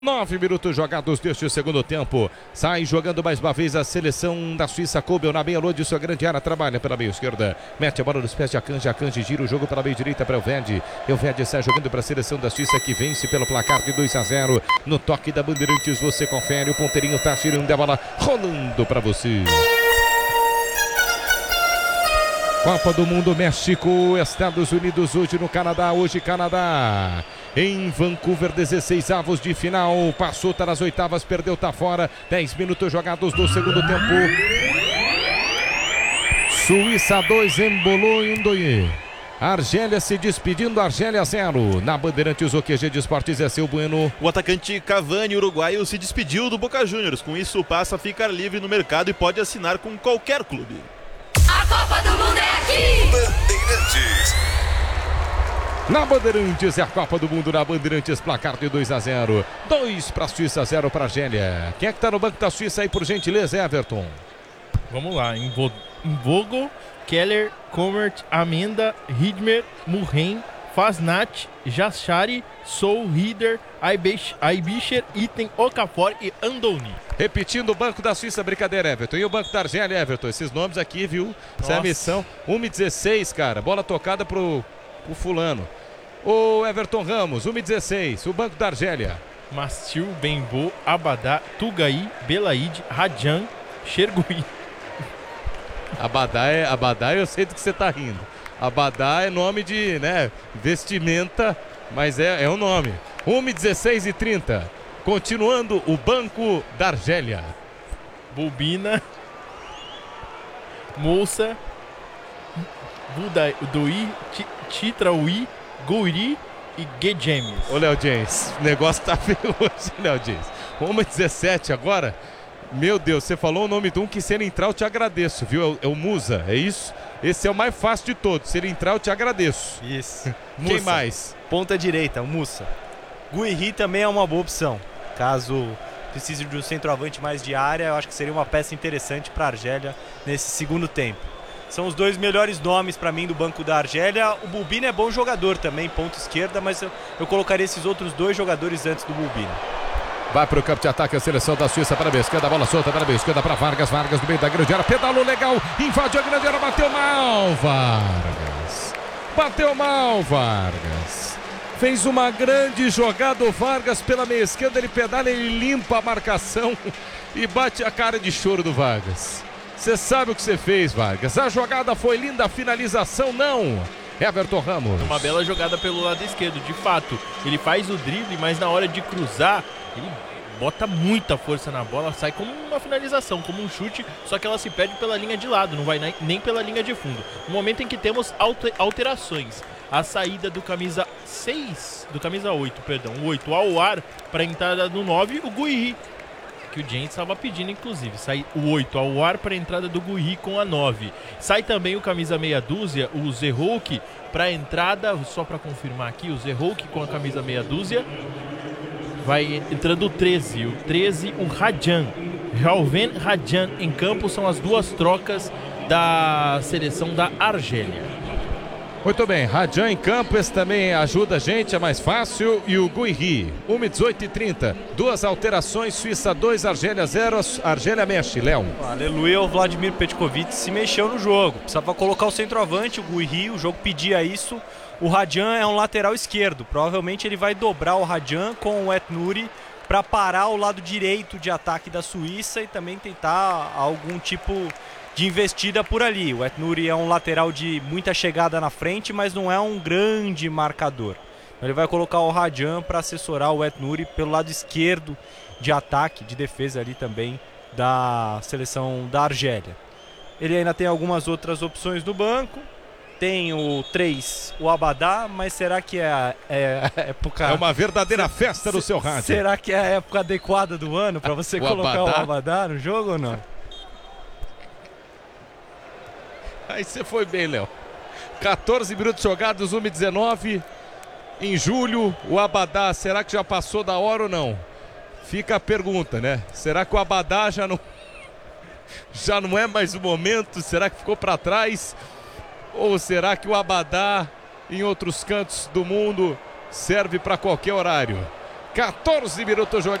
9 minutos jogados deste segundo tempo. Sai jogando mais uma vez a seleção da Suíça. Kobel na meia-lua de sua grande área. Trabalha pela meia esquerda. Mete a bola nos pés de Akanji. Akanji gira o jogo pela meia direita para o Elvedi. Elvedi sai jogando para a seleção da Suíça que vence pelo placar de 2-0. No toque da Bandeirantes você confere. O ponteirinho tá tirando a bola. Rolando para você. Copa do Mundo, México, Estados Unidos, hoje no Canadá, Canadá. Em Vancouver, 16avos de final, passou, tá nas oitavas, perdeu, tá fora. 10 minutos jogados do segundo tempo. Suíça 2, embolou em 1-2. Argélia se despedindo, Argélia 0. Na Bandeirantes, o QG de Esportes é seu Bueno. O atacante Cavani, uruguaio, se despediu do Boca Juniors. Com isso, passa a ficar livre no mercado e pode assinar com qualquer clube. A Copa do Mundo é aqui! Bandeirantes. Na Bandeirantes é a Copa do Mundo, na Bandeirantes, placar de 2-0. 2 para a Suíça, 0 para a Argélia. Quem é que tá no banco da Suíça aí, por gentileza, Everton? Vamos lá, Vogel, Keller, Comert, Amenda, Hidmer, Murren, Fasnat, Jachari, Sou, Rieder, Aibischer, Item, Okafor e Andoni. Repetindo o banco da Suíça, brincadeira, Everton. E o banco da Argélia, Everton. Esses nomes aqui, viu? Essa é a missão. 1-16, cara. Bola tocada pro fulano. O Everton Ramos, 1-16. O banco da Argélia. Mastil, Benbo, Abadá, Tugaí, Belaid, Radjan, Xergui. Abadá, eu sei do que você tá rindo. Abadá é nome de, né, vestimenta, mas é um nome. 1-16 e 30. Continuando o banco da Argélia. Bobina, Moussa, Budoi, Titraui, Gouri e Guejames. Ô, Léo James, o negócio tá feio hoje, Léo James. 1-17 agora. Meu Deus, você falou o nome de um que se ele entrar eu te agradeço, viu? É o Musa, é isso? Esse é o mais fácil de todos. Se ele entrar eu te agradeço. Isso. Quem mais? Ponta direita, o Musa. Guiri também é uma boa opção. Caso precise de um centroavante mais de área, eu acho que seria uma peça interessante para a Argélia nesse segundo tempo. São os dois melhores nomes para mim do banco da Argélia. O Bulbina é bom jogador também, ponta esquerda, mas eu colocaria esses outros dois jogadores antes do Bulbina. Vai para o campo de ataque a seleção da Suíça para a meia esquerda, a bola solta para a meia esquerda para Vargas no meio da grande área, pedalou legal, invadiu a grande área, bateu mal Vargas. Fez uma grande jogada o Vargas pela meia esquerda, ele pedala, ele limpa a marcação e bate a cara de choro do Vargas. Você sabe o que você fez, Vargas. A jogada foi linda, a finalização não. Everton Ramos. Uma bela jogada pelo lado esquerdo, de fato. Ele faz o drible, mas na hora de cruzar, ele bota muita força na bola, sai como uma finalização, como um chute, só que ela se perde pela linha de lado, não vai nem pela linha de fundo. No momento em que temos alterações, a saída do camisa 8, o 8 ao ar para a entrada do 9, o Guiri, que o James estava pedindo, inclusive. Sai o 8 ao ar para a entrada do Guiri com a 9. Sai também o camisa meia dúzia, o Zerhouk, para a entrada, só para confirmar aqui, o Zerhouk com a camisa meia dúzia. Vai entrando o 13, o Radjan. Rauven Radjan em campo, são as duas trocas da seleção da Argélia. Muito bem, Radjan em campo, esse também ajuda a gente, é mais fácil. E o Guiri, 1-18 e 30. Duas alterações, Suíça 2, Argélia 0. Argélia mexe, Léo. Aleluia, o Vladimir Petkovic se mexeu no jogo. Precisava colocar o centroavante, o Guiri, o jogo pedia isso. O Radjan é um lateral esquerdo. Provavelmente ele vai dobrar o Radjan com o Etnuri para parar o lado direito de ataque da Suíça e também tentar algum tipo de investida por ali. O Etnuri é um lateral de muita chegada na frente, mas não é um grande marcador. Ele vai colocar o Radjan para assessorar o Etnuri pelo lado esquerdo de ataque, de defesa ali também da seleção da Argélia. Ele ainda tem algumas outras opções no banco. Tem o 3, o Abadá, mas será que é a época... É uma verdadeira festa no seu rádio. Será que é a época adequada do ano para você colocar o Abadá no jogo ou não? Aí você foi bem, Léo. 14 minutos jogados, 1-19. Em julho, o Abadá, será que já passou da hora ou não? Fica a pergunta, né? Será que o Abadá já não é mais o momento? Será que ficou para trás? Ou será que o Abadá, em outros cantos do mundo, serve para qualquer horário? 14 minutos jogando.